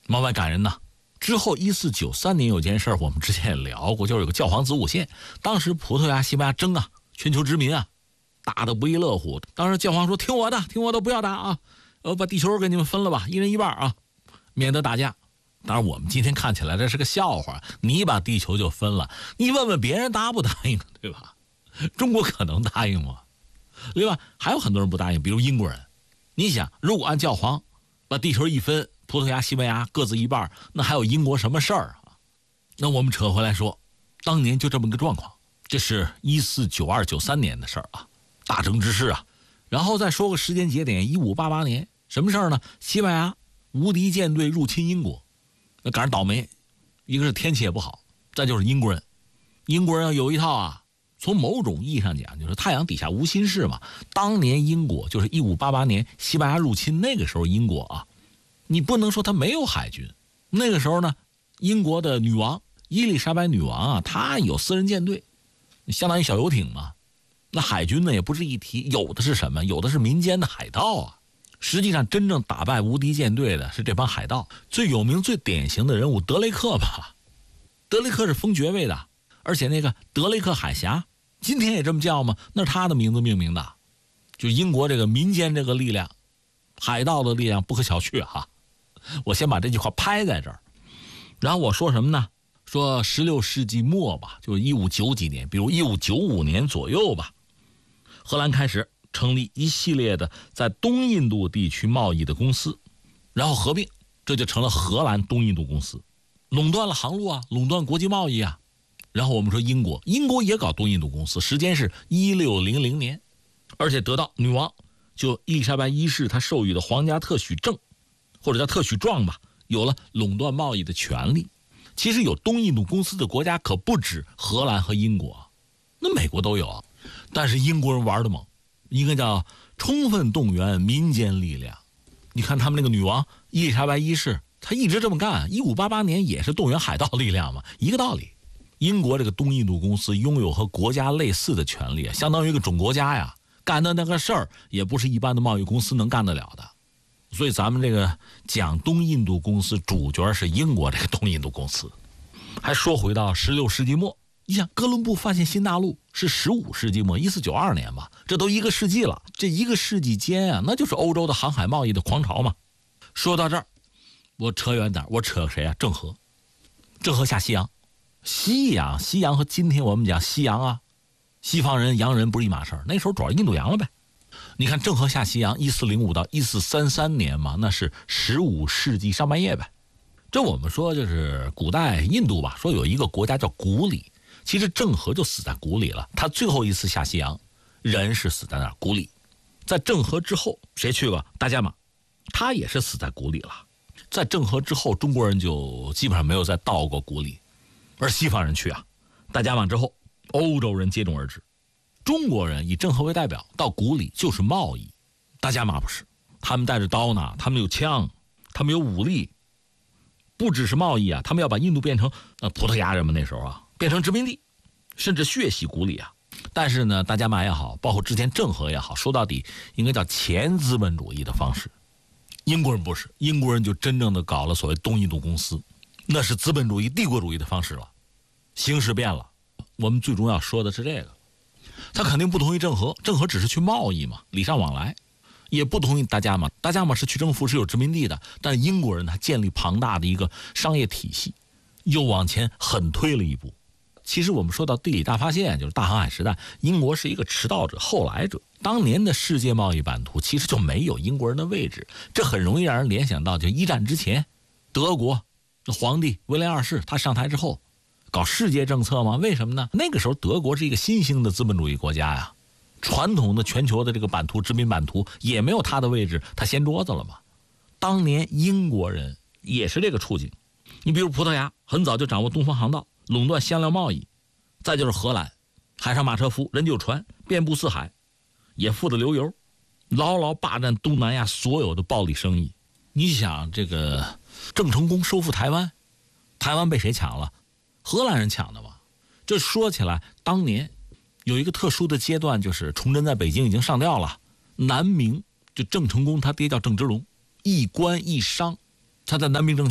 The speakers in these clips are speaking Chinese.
往外赶人呢。之后1493年有件事我们之前也聊过，就是有个教皇子午线，当时葡萄牙、西班牙争啊，全球殖民啊，打得不亦乐乎。当时教皇说：“听我的，不要打啊，把地球给你们分了吧，一人一半啊，免得打架。”当然，我们今天看起来这是个笑话，你把地球就分了，你问问别人答不答应，对吧？中国可能答应吗？对吧？还有很多人不答应，比如英国人。你想，如果按教皇把地球一分，葡萄牙、西班牙各自一半，那还有英国什么事儿啊？那我们扯回来说，当年就这么个状况，这是1492、93年的事儿啊，大争之势啊。然后再说个时间节点，1588年，什么事儿呢？西班牙无敌舰队入侵英国，那赶上倒霉，一个是天气也不好，再就是英国人有一套啊。从某种意义上讲，就是太阳底下无新事嘛。当年英国就是1588年西班牙入侵，那个时候英国啊，你不能说他没有海军。那个时候呢，英国的女王伊丽莎白女王啊，她有私人舰队，相当于小游艇嘛。那海军呢也不值一提，有的是什么？有的是民间的海盗啊。实际上真正打败无敌舰队的是这帮海盗。最有名最典型的人物德雷克吧，德雷克是封爵位的，而且那个德雷克海峡今天也这么叫吗？那是他的名字命名的。就英国这个民间这个力量，海盗的力量不可小觑哈。我先把这句话拍在这儿，然后我说什么呢？说16世纪末吧，就是1590几年，比如1595年左右吧，荷兰开始成立一系列的在东印度地区贸易的公司，然后合并，这就成了荷兰东印度公司，垄断了航路啊，垄断国际贸易啊。然后我们说英国也搞东印度公司，时间是1600年，而且得到女王就伊丽莎白一世她授予的皇家特许证，或者叫特许状吧，有了垄断贸易的权利。其实有东印度公司的国家可不止荷兰和英国，那美国都有，但是英国人玩得猛，一个叫充分动员民间力量。你看他们那个女王伊丽莎白一世，她一直这么干，1588年也是动员海盗力量嘛，一个道理。英国这个东印度公司拥有和国家类似的权利，相当于一个总国家呀，干的那个事儿也不是一般的贸易公司能干得了的。所以咱们这个讲东印度公司，主角是英国这个东印度公司。还说回到16世纪末，你想哥伦布发现新大陆是15世纪末1492年吧，这都一个世纪了，这一个世纪间啊，那就是欧洲的航海贸易的狂潮嘛。说到这儿，我扯远点，我扯谁啊？郑和下西洋。西洋和今天我们讲西洋啊，西方人洋人不是一码事儿，那时候主要印度洋了呗。你看郑和下西洋1405到1433年嘛，那是15世纪上半叶呗。这我们说就是古代印度吧，说有一个国家叫古里，其实郑和就死在古里了。他最后一次下西洋，人是死在那儿古里。在郑和之后，谁去过？大甲马，他也是死在古里了。在郑和之后，中国人就基本上没有再到过古里。而西方人去啊，大甲马之后，欧洲人接踵而至。中国人以郑和为代表到古里就是贸易，大甲马不是，他们带着刀呢，他们有枪，他们有武力，不只是贸易啊，他们要把印度变成葡萄牙人们那时候啊变成殖民地，甚至血洗古里啊。但是呢，大甲马也好，包括之前郑和也好，说到底应该叫前资本主义的方式。英国人不是，英国人就真正的搞了所谓东印度公司，那是资本主义、帝国主义的方式了。形势变了，我们最重要说的是这个。他肯定不同意郑和，郑和只是去贸易嘛，礼尚往来，也不同意大甲马。大甲马是去征服，是有殖民地的，但是英国人他建立庞大的一个商业体系，又往前狠推了一步。其实我们说到地理大发现，就是大航海时代，英国是一个迟到者、后来者。当年的世界贸易版图其实就没有英国人的位置，这很容易让人联想到，就一战之前，德国皇帝威廉二世他上台之后搞世界政策吗？为什么呢？那个时候德国是一个新兴的资本主义国家呀，传统的全球的这个版图殖民版图也没有他的位置，他掀桌子了嘛。当年英国人也是这个处境。你比如葡萄牙很早就掌握东方航道，垄断香料贸易，再就是荷兰，海上马车夫，人就有船，遍布四海，也富得流油，牢牢霸占东南亚所有的暴利生意。你想这个郑成功收复台湾，台湾被谁抢了？荷兰人抢的嘛。这说起来，当年有一个特殊的阶段，就是崇祯在北京已经上吊了，南明就郑成功他爹叫郑芝龙，一官一商，他在南明政权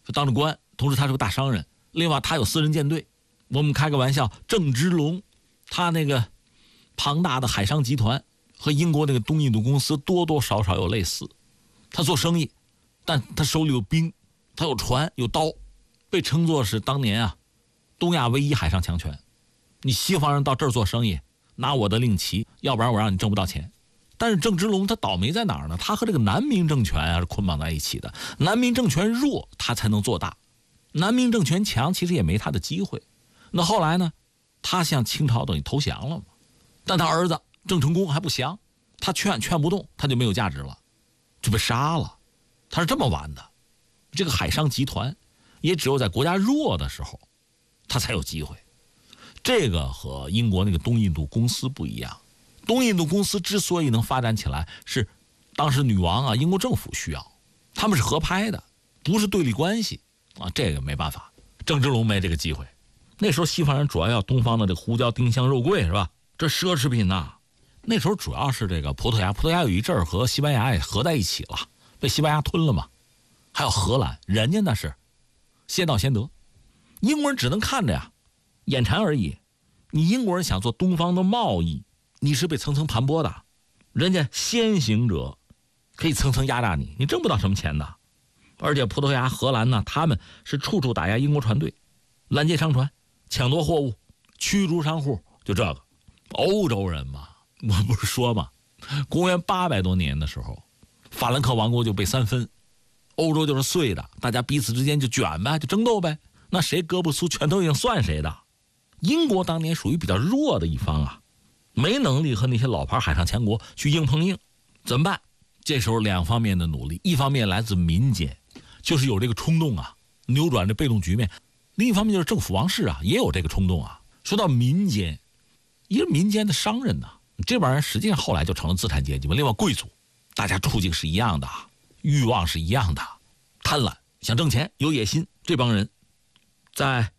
当着官，同时他是个大商人。另外他有私人舰队，我们开个玩笑，郑芝龙他那个庞大的海商集团和英国那个东印度公司多多少少有类似。他做生意，但他手里有兵，他有船有刀，被称作是当年啊东亚唯一海上强权。你西方人到这儿做生意，拿我的令旗，要不然我让你挣不到钱。但是郑芝龙他倒霉在哪儿呢？他和这个南明政权啊是捆绑在一起的。南明政权弱，他才能做大；南明政权强，其实也没他的机会。那后来呢？他向清朝等于投降了嘛。但他儿子郑成功还不降，他劝不动，他就没有价值了，就被杀了。他是这么玩的。这个海商集团也只有在国家弱的时候，他才有机会。这个和英国那个东印度公司不一样。东印度公司之所以能发展起来，是当时女王啊，英国政府需要，他们是合拍的，不是对立关系啊，这个没办法。郑芝龙没这个机会。那时候西方人主要要东方的这个胡椒、丁香、肉桂是吧？这奢侈品呐。那时候主要是这个葡萄牙有一阵儿和西班牙也合在一起了，被西班牙吞了嘛。还有荷兰，人家那是先到先得，英国人只能看着呀，眼馋而已。你英国人想做东方的贸易，你是被层层盘剥的，人家先行者可以层层压榨你，你挣不到什么钱的。而且葡萄牙、荷兰呢，他们是处处打压英国船队，拦截商船，抢夺货物，驱逐商户，就这个。欧洲人嘛，我不是说嘛，公元800多年的时候，法兰克王国就被三分，欧洲就是碎的，大家彼此之间就卷呗，就争斗呗。那谁胳膊粗，拳头硬算谁的。英国当年属于比较弱的一方啊，没能力和那些老牌海上强国去硬碰硬，怎么办？这时候两方面的努力，一方面来自民间，就是有这个冲动啊，扭转这被动局面；另一方面就是政府王室啊，也有这个冲动啊。说到民间，一个民间的商人呢，这帮人实际上后来就成了资产阶级嘛。另外贵族，大家处境是一样的，欲望是一样的，贪婪，想挣钱，有野心。这帮人在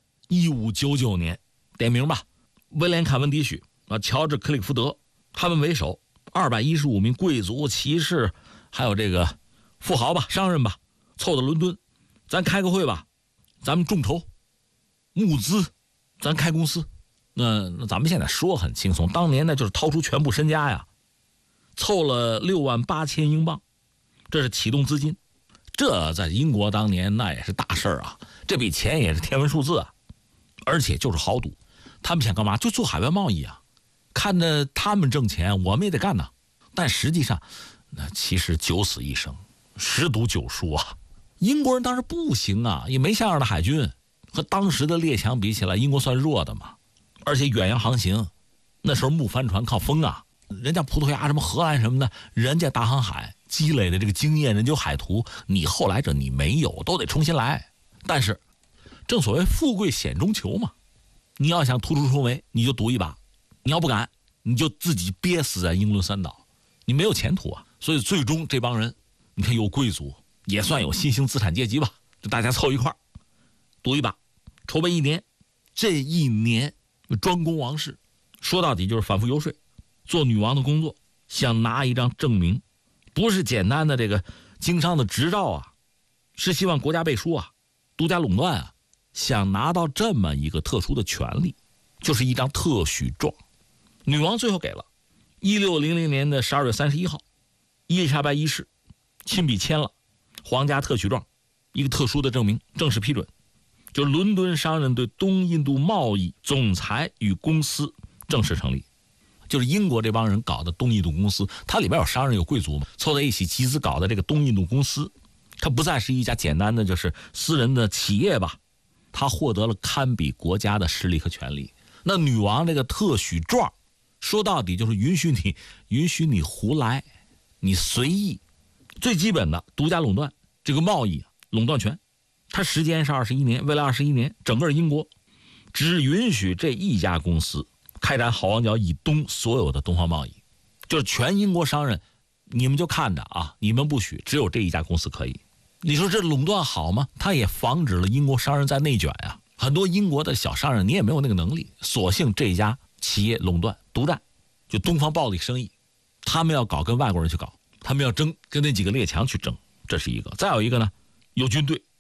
1599年点名吧，威廉·卡文迪许啊，乔治·克里福德，他们为首，215名贵族、骑士，还有这个富豪吧、商人吧，凑到伦敦，咱开个会吧，咱们众筹募资，咱开公司。那咱们现在说很轻松，当年呢就是掏出全部身家呀，凑了68000英镑，这是启动资金。这在英国当年那也是大事啊，这笔钱也是天文数字啊，而且就是豪赌。他们想干嘛？就做海外贸易啊，看着他们挣钱，我们也得干呐。但实际上，那其实九死一生，10赌9输啊。英国人当时不行啊，也没像样的海军，和当时的列强比起来，英国算弱的嘛。而且远洋航行，那时候木帆船靠风啊，人家葡萄牙什么荷兰什么的，人家大航海积累的这个经验，人家有海图，你后来者你没有，都得重新来。但是正所谓富贵险中求嘛，你要想突出重围，你就赌一把，你要不敢，你就自己憋死在英伦三岛，你没有前途啊。所以最终这帮人，你看有贵族，也算有新兴资产阶级吧，就大家凑一块赌一把，筹备1年，这1年专攻王室，说到底就是反复游说，做女王的工作，想拿一张证明，不是简单的这个经商的执照啊，是希望国家背书啊，独家垄断啊，想拿到这么一个特殊的权利，就是一张特许状。女王最后给了。1600年的12月31号，伊丽莎白一世亲笔签了皇家特许状，一个特殊的证明，正式批准，就是伦敦商人对东印度贸易总裁与公司正式成立。就是英国这帮人搞的东印度公司，它里边有商人有贵族嘛，凑在一起集资搞的这个东印度公司，它不再是一家简单的就是私人的企业吧，它获得了堪比国家的势力和权力。那女王这个特许状，说到底就是允许你胡来，你随意，最基本的独家垄断这个贸易垄断权。它时间是21年，为了21年，整个英国只允许这一家公司开展好望角以东所有的东方贸易，就是全英国商人，你们就看着啊，你们不许，只有这一家公司可以。你说这垄断好吗？它也防止了英国商人在内卷呀。很多英国的小商人，你也没有那个能力，索性这一家企业垄断独占，就东方暴力生意，他们要搞跟外国人去搞，他们要争跟那几个列强去争，这是一个。再有一个呢，有军队，